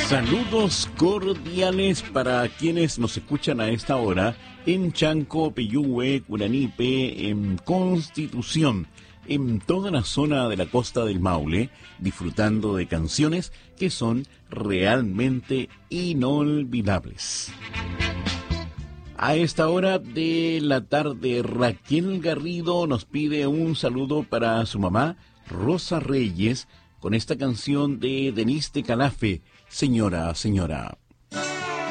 Saludos cordiales para quienes nos escuchan a esta hora en Chanco, Peyúgue, Curanipe, en Constitución, en toda la zona de la costa del Maule, disfrutando de canciones que son realmente inolvidables. A esta hora de la tarde, Raquel Garrido nos pide un saludo para su mamá, Rosa Reyes, con esta canción de Denise de Calafe, Señora, Señora.